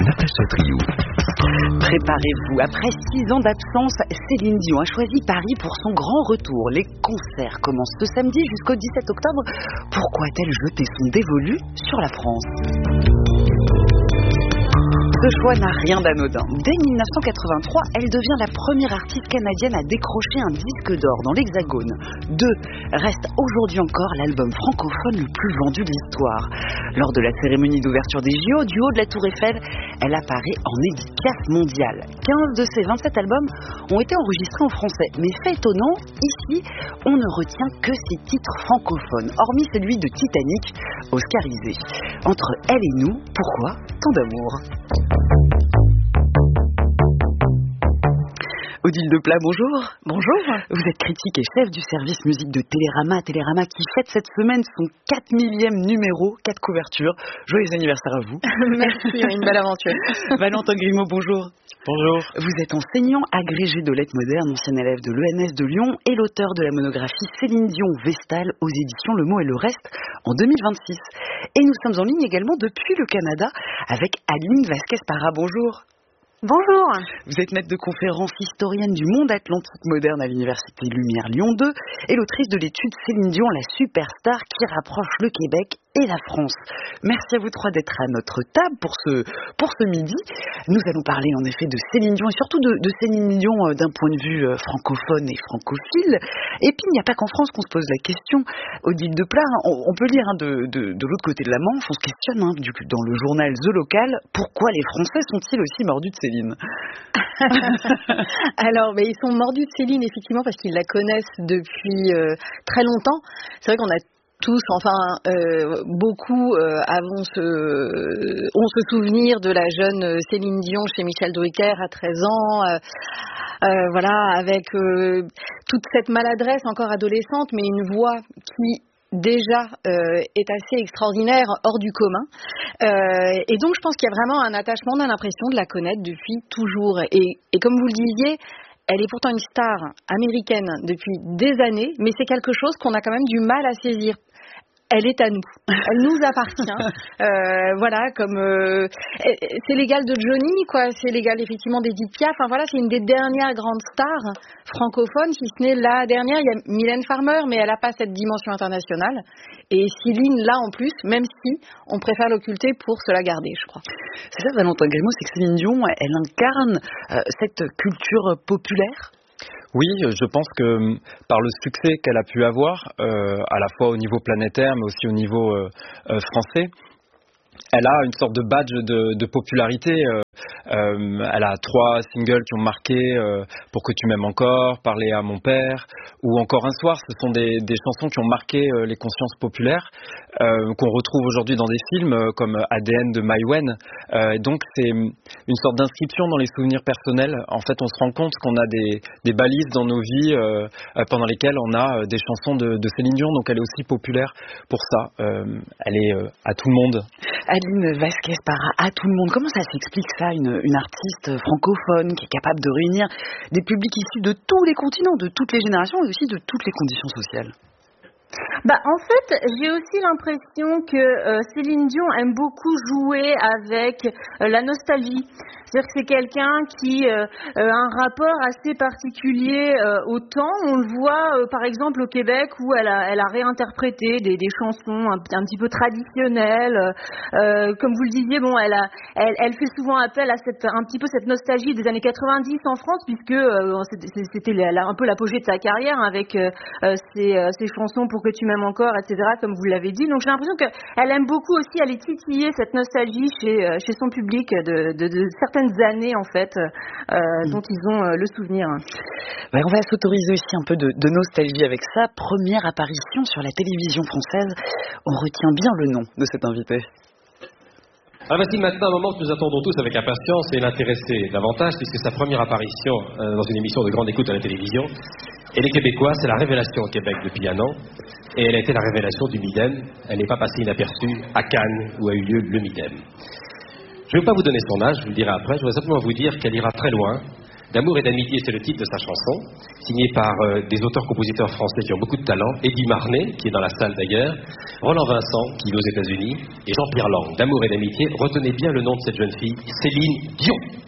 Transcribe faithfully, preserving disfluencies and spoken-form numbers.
Natacha Triou. Préparez-vous, après six ans d'absence, Céline Dion a choisi Paris pour son grand retour. Les concerts commencent ce samedi jusqu'au dix-sept octobre. Pourquoi a-t-elle jeté son dévolu sur la France ? Ce choix n'a rien d'anodin. Dès mille neuf cent quatre-vingt-trois, elle devient la première artiste canadienne à décrocher un disque d'or dans l'Hexagone. Deux, reste aujourd'hui encore l'album francophone le plus vendu de l'histoire. Lors de la cérémonie d'ouverture des J O, du haut de la Tour Eiffel, elle apparaît en dédicace mondiale. quinze de ses vingt-sept albums ont été enregistrés en français. Mais fait étonnant, ici, on ne retient que ses titres francophones, hormis celui de Titanic, oscarisé. Entre elle et nous, pourquoi tant d'amour ? Odile Deplat, bonjour. Bonjour. Vous êtes critique et chef du service musique de Télérama. Télérama qui fête cette semaine son quatre millième numéro, quatre couvertures. Joyeux anniversaire à vous. Merci, une belle aventure. Valentin Grimaud, bonjour. Bonjour. Vous êtes enseignant agrégé de lettres modernes, ancien élève de l'E N S de Lyon et l'auteur de la monographie Céline Dion Vestale aux éditions Le Mot et le Reste en deux mille vingt-six. Et nous sommes en ligne également depuis le Canada avec Adeline Vasquez-Para. Bonjour. Bonjour. Vous êtes maître de conférence historienne du monde atlantique moderne à l'Université Lumière Lyon deux et l'autrice de l'étude Céline Dion, la superstar qui rapproche le Québec et la France. Merci à vous trois d'être à notre table pour ce, pour ce midi. Nous allons parler en effet de Céline Dion et surtout de, de Céline Dion euh, d'un point de vue euh, francophone et francophile. Et puis il n'y a pas qu'en France qu'on se pose la question. Odile Deplat, on, on peut lire hein, de, de, de l'autre côté de la Manche, on se questionne hein, du, dans le journal The Local, pourquoi les Français sont-ils aussi mordus de Céline ? Alors, mais ils sont mordus de Céline effectivement parce qu'ils la connaissent depuis euh, très longtemps. C'est vrai qu'on a tous, enfin euh, beaucoup euh, avons ce, euh, ont ce souvenir de la jeune Céline Dion chez Michel Drucker à treize ans, euh, euh, voilà, avec euh, toute cette maladresse encore adolescente, mais une voix qui déjà euh, est assez extraordinaire, hors du commun. Euh, et donc je pense qu'il y a vraiment un attachement, on a l'impression de la connaître depuis toujours. Et, et comme vous le disiez, elle est pourtant une star américaine depuis des années, mais c'est quelque chose qu'on a quand même du mal à saisir. Elle est à nous, elle nous appartient. Euh, voilà, comme euh, c'est l'égal de Johnny, quoi. C'est l'égal effectivement d'Edith Piaf. Enfin voilà, c'est une des dernières grandes stars francophones, si ce n'est la dernière. Il y a Mylène Farmer, mais elle n'a pas cette dimension internationale. Et Céline, là en plus, même si on préfère l'occulter pour se la garder, je crois. C'est ça, Valentin Grimaud, c'est que Céline Dion, elle incarne euh, cette culture populaire. Oui, je pense que par le succès qu'elle a pu avoir, euh, à la fois au niveau planétaire, mais aussi au niveau euh, euh, français, elle a une sorte de badge de, de popularité. Euh, euh, elle a trois singles qui ont marqué euh, Pour que tu m'aimes encore, Parler à mon père, ou Encore un soir. Ce sont des, des chansons qui ont marqué euh, les consciences populaires, euh, qu'on retrouve aujourd'hui dans des films euh, comme A D N de Mai Wen. Euh, et donc c'est une sorte d'inscription dans les souvenirs personnels. En fait, on se rend compte qu'on a des, des balises dans nos vies euh, pendant lesquelles on a euh, des chansons de, de Céline Dion. Donc elle est aussi populaire pour ça. Euh, elle est euh, à tout le monde. Adeline Vasquez-Para, à tout le monde. Comment ça s'explique ça, une, une artiste francophone qui est capable de réunir des publics issus de tous les continents, de toutes les générations et aussi de toutes les conditions sociales ? Bah, en fait, j'ai aussi l'impression que euh, Céline Dion aime beaucoup jouer avec euh, la nostalgie. C'est-à-dire que c'est quelqu'un qui euh, a un rapport assez particulier euh, au temps. On le voit, euh, par exemple, au Québec, où elle a, elle a réinterprété des, des chansons un, un petit peu traditionnelles. Euh, comme vous le disiez, bon, elle, a, elle, elle fait souvent appel à cette, un petit peu cette nostalgie des années quatre-vingt-dix en France, puisque euh, c'était, c'était la, la, un peu l'apogée de sa carrière, hein, avec euh, ses, euh, ses chansons Pour que tu m'aimes encore, et cetera, comme vous l'avez dit. Donc j'ai l'impression qu'elle aime beaucoup aussi aller titiller cette nostalgie chez, chez son public de, de, de certaines années, en fait, euh, mmh. dont ils ont euh, le souvenir. Ouais, on va s'autoriser aussi un peu de, de nostalgie avec ça. Première apparition sur la télévision française. On retient bien le nom de cet invité. Ah, voici maintenant un moment que nous attendons tous avec impatience et l'intéresser davantage, puisque sa première apparition euh, dans une émission de grande écoute à la télévision. Elle est québécoise, c'est la révélation au Québec depuis un an, et elle a été la révélation du Midem. Elle n'est pas passée inaperçue à Cannes, où a eu lieu le Midem. Je ne vais pas vous donner son âge, je vous le dirai après, je voudrais simplement vous dire qu'elle ira très loin, D'amour et d'amitié, c'est le titre de sa chanson, signée par euh, des auteurs-compositeurs français qui ont beaucoup de talent, Eddie Marnet, qui est dans la salle d'ailleurs, Roland Vincent, qui est aux États-Unis, et Jean-Pierre Lang. D'amour et d'amitié, retenez bien le nom de cette jeune fille, Céline Dion.